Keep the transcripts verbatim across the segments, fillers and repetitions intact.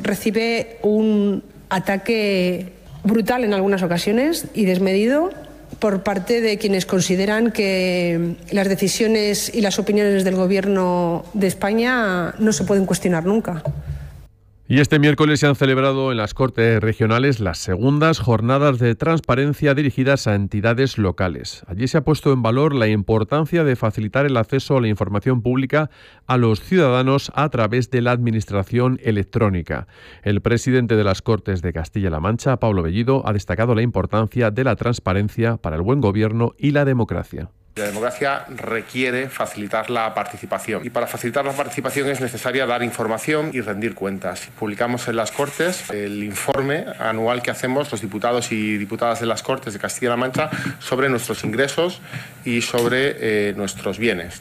recibe un ataque brutal en algunas ocasiones y desmedido por parte de quienes consideran que las decisiones y las opiniones del Gobierno de España no se pueden cuestionar nunca. Y este miércoles se han celebrado en las Cortes Regionales las segundas jornadas de transparencia dirigidas a entidades locales. Allí se ha puesto en valor la importancia de facilitar el acceso a la información pública a los ciudadanos a través de la administración electrónica. El presidente de las Cortes de Castilla-La Mancha, Pablo Bellido, ha destacado la importancia de la transparencia para el buen gobierno y la democracia. La democracia requiere facilitar la participación y para facilitar la participación es necesaria dar información y rendir cuentas. Publicamos en las Cortes el informe anual que hacemos los diputados y diputadas de las Cortes de Castilla-La Mancha sobre nuestros ingresos y sobre eh, nuestros bienes.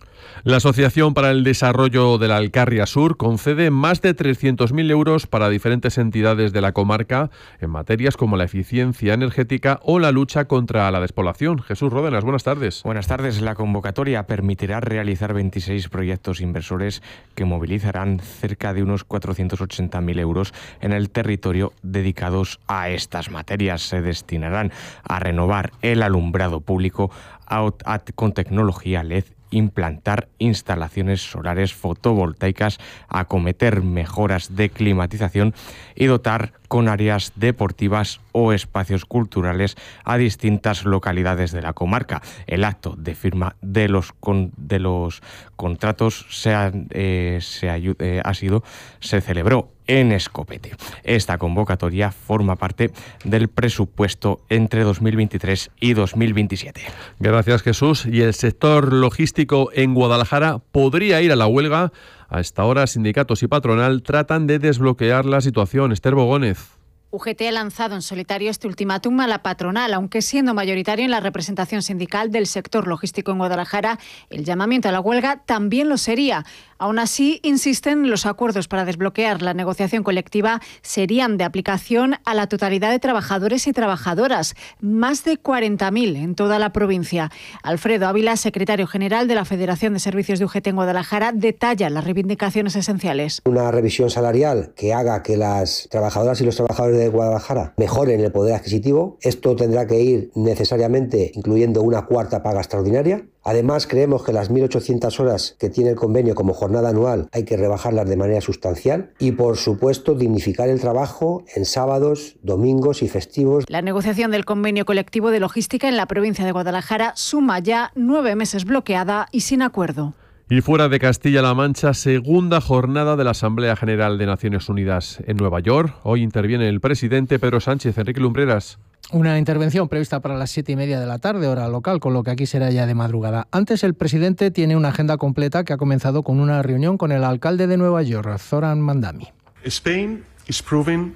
La Asociación para el Desarrollo de la Alcarria Sur concede más de trescientos mil euros para diferentes entidades de la comarca en materias como la eficiencia energética o la lucha contra la despoblación. Jesús Ródenas, buenas tardes. Buenas tardes. La convocatoria permitirá realizar veintiséis proyectos inversores que movilizarán cerca de unos cuatrocientos ochenta mil euros en el territorio dedicados a estas materias. Se destinarán a renovar el alumbrado público a, a, con tecnología L E D, implantar instalaciones solares fotovoltaicas, acometer mejoras de climatización y dotar con áreas deportivas o espacios culturales a distintas localidades de la comarca. El acto de firma de los, con, de los contratos se ha, eh, se ha, eh, ha sido, se celebró en Escopete. Esta convocatoria forma parte del presupuesto entre dos mil veintitrés y dos mil veintisiete. Gracias, Jesús. Y el sector logístico en Guadalajara podría ir a la huelga. A esta hora, sindicatos y patronal tratan de desbloquear la situación. Esther Bogónez. U G T ha lanzado en solitario este ultimátum a la patronal, aunque siendo mayoritario en la representación sindical del sector logístico en Guadalajara, el llamamiento a la huelga también lo sería. Aún así, insisten, los acuerdos para desbloquear la negociación colectiva serían de aplicación a la totalidad de trabajadores y trabajadoras, más de cuarenta mil en toda la provincia. Alfredo Ávila, secretario general de la Federación de Servicios de U G T en Guadalajara, detalla las reivindicaciones esenciales. Una revisión salarial que haga que las trabajadoras y los trabajadores de Guadalajara mejoren el poder adquisitivo. Esto tendrá que ir necesariamente incluyendo una cuarta paga extraordinaria. Además, creemos que las mil ochocientas horas que tiene el convenio como jornada anual hay que rebajarlas de manera sustancial y, por supuesto, dignificar el trabajo en sábados, domingos y festivos. La negociación del convenio colectivo de logística en la provincia de Guadalajara suma ya nueve meses bloqueada y sin acuerdo. Y fuera de Castilla-La Mancha, segunda jornada de la Asamblea General de Naciones Unidas en Nueva York. Hoy interviene el presidente Pedro Sánchez. Enrique Lumbreras. Una intervención prevista para las siete y media de la tarde, hora local, con lo que aquí será ya de madrugada. Antes, el presidente tiene una agenda completa que ha comenzado con una reunión con el alcalde de Nueva York, Zoran Mandami. Spain is proving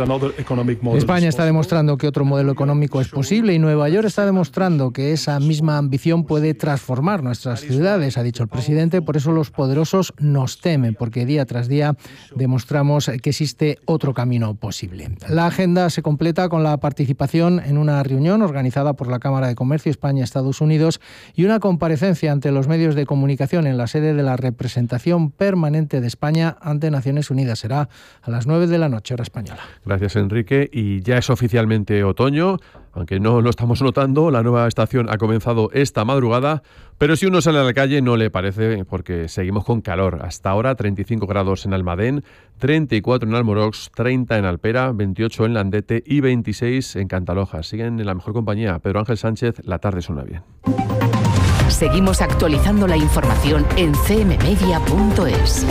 España está demostrando que otro modelo económico es posible y Nueva York está demostrando que esa misma ambición puede transformar nuestras ciudades, ha dicho el presidente. Por eso los poderosos nos temen, porque día tras día demostramos que existe otro camino posible. La agenda se completa con la participación en una reunión organizada por la Cámara de Comercio España-Estados Unidos y una comparecencia ante los medios de comunicación en la sede de la representación permanente de España ante Naciones Unidas. Será a las nueve de la noche, hora española. Gracias, Enrique. Y ya es oficialmente otoño, aunque no lo estamos notando. La nueva estación ha comenzado esta madrugada, pero si uno sale a la calle no le parece, porque seguimos con calor. Hasta ahora treinta y cinco grados en Almadén, treinta y cuatro en Almorox, treinta en Alpera, veintiocho en Landete y veintiséis en Cantaloja. Siguen en la mejor compañía. Pedro Ángel Sánchez, la tarde suena bien. Seguimos actualizando la información en c m media punto es.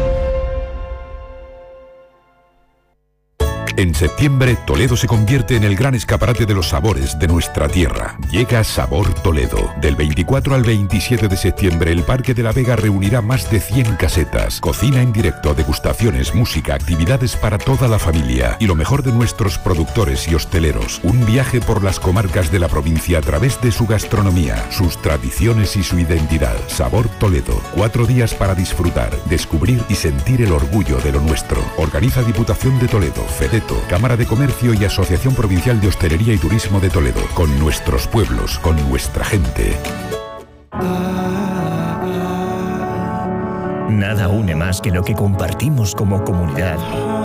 En septiembre, Toledo se convierte en el gran escaparate de los sabores de nuestra tierra. Llega Sabor Toledo. Del veinticuatro al veintisiete de septiembre, el Parque de la Vega reunirá más de cien casetas, cocina en directo, degustaciones, música, actividades para toda la familia y lo mejor de nuestros productores y hosteleros. Un viaje por las comarcas de la provincia a través de su gastronomía, sus tradiciones y su identidad. Sabor Toledo. Cuatro días para disfrutar, descubrir y sentir el orgullo de lo nuestro. Organiza Diputación de Toledo, FEDETO, Cámara de Comercio y Asociación Provincial de Hostelería y Turismo de Toledo. Con nuestros pueblos, con nuestra gente. Nada une más que lo que compartimos como comunidad.